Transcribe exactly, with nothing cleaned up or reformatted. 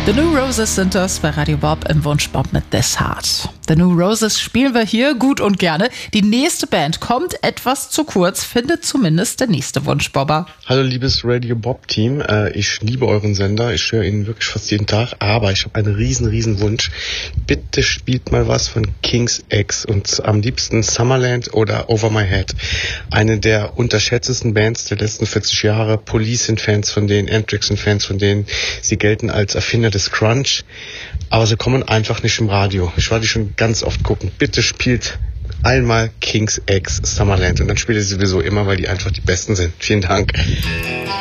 The New Roses sind das bei Radio Bob im Wunschbob mit This Heart. The New Roses spielen wir hier gut und gerne. Die nächste Band kommt etwas zu kurz, findet zumindest der nächste Wunschbobber. Hallo liebes Radio Bob Team, ich liebe euren Sender, ich höre ihn wirklich fast jeden Tag, aber ich habe einen riesen, riesen Wunsch. Bitte spielt mal was von King's X und am liebsten Summerland oder Over My Head. Eine der unterschätztesten Bands der letzten vierzig Jahre. Police sind Fans von denen, Anthrax sind Fans von denen. Sie gelten als Erfinder des Crunch, aber sie kommen einfach nicht im Radio. Ich wollte schon ganz oft gucken. Bitte spielt einmal King's X Summerland und dann spielt ihr sowieso immer, weil die einfach die Besten sind. Vielen Dank.